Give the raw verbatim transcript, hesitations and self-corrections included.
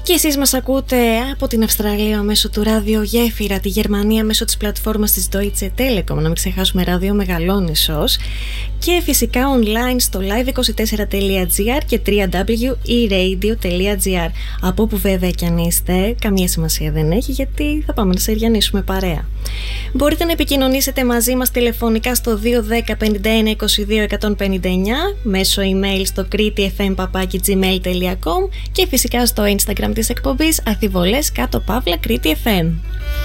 Και εσείς μας ακούτε από την Αυστραλία μέσω του Ράδιο Γέφυρα, τη Γερμανία μέσω της πλατφόρμας της Deutsche Telekom, να μην ξεχάσουμε Ράδιο Μεγαλόνισσος, και φυσικά online στο live είκοσι τέσσερα τελεία τζι άρ και double-u double-u double-u τελεία e radio τελεία τζι άρ. Από όπου βέβαια κι αν είστε, καμία σημασία δεν έχει, γιατί θα πάμε να σεριανίσουμε παρέα. Μπορείτε να επικοινωνήσετε μαζί μας τηλεφωνικά στο δύο ένα μηδέν πενήντα ένα είκοσι δύο εκατόν πενήντα εννιά, μέσω email στο κρήτη.fm παπάκι gmail τελεία com και φυσικά στο Instagram της εκπομπής Αθιβολές κάτω παύλα Κρήτη εφ εμ.